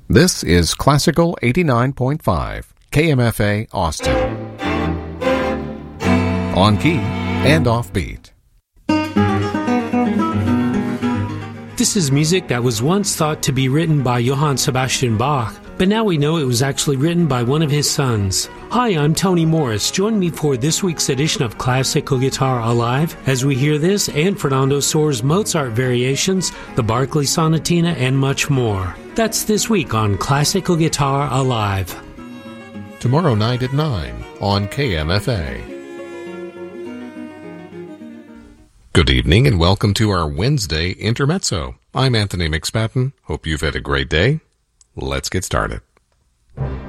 This is Classical 89.5, KMFA Austin. On key and offbeat. This is music that was once thought to be written by Johann Sebastian Bach, but now we know it was actually written by one of his sons. Hi, I'm Tony Morris. Join me for this week's edition of Classical Guitar Alive as we hear this and Fernando Sohr's Mozart Variations, the Barclay Sonatina, and much more. That's this week on Classical Guitar Alive. Tomorrow night at 9 on KMFA. Good evening and welcome to our Wednesday Intermezzo. I'm Anthony McSpadden. Hope you've had a great day. Let's get started.